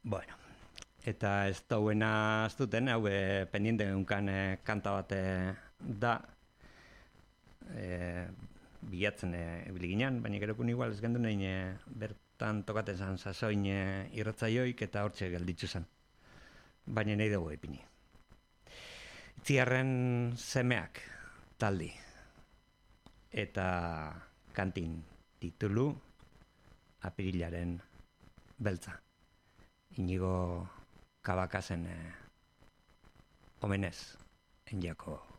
Bueno, eta ez dauena aztuten, hau pendiente egunkan kanta bat da, bilatzen ibili ginen, baina gerokun igual ez gendu nahi bertan tokaten zan sasoin irratzaioik eta hortxe gelditzu zen. Baina nahi dugu ipini. Itziarren semeak taldi eta kantin titulu Apirilaren beltza. Inigo Kabakasen omenez enjako